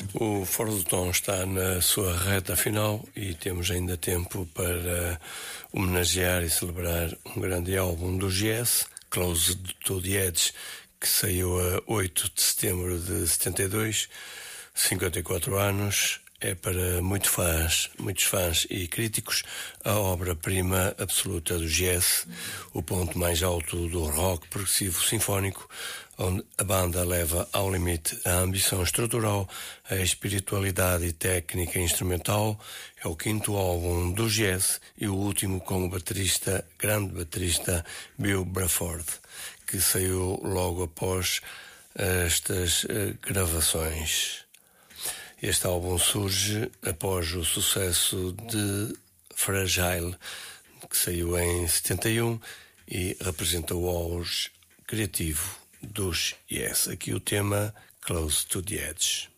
O Fora do Tom está na sua reta final e temos ainda tempo para homenagear e celebrar um grande álbum do Yes, Close to the Edge, que saiu a 8 de setembro de 72, 54 anos. É para muitos fãs e críticos, a obra-prima absoluta do jazz, o ponto mais alto do rock progressivo sinfónico, onde a banda leva ao limite a ambição estrutural, a espiritualidade e técnica instrumental. É o quinto álbum do jazz e o último com o grande baterista Bill Bruford, que saiu logo após estas gravações. Este álbum surge após o sucesso de Fragile, que saiu em 71 e representa o auge criativo dos Yes. Aqui o tema Close to the Edge.